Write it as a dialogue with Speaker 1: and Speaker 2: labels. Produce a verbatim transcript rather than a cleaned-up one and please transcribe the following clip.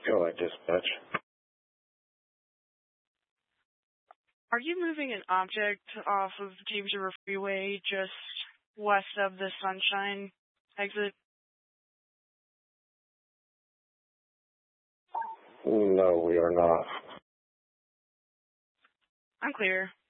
Speaker 1: Go ahead, dispatch.
Speaker 2: Are you moving an object off of James River Freeway just west of the Sunshine exit?
Speaker 1: No, we are not.
Speaker 2: I'm clear.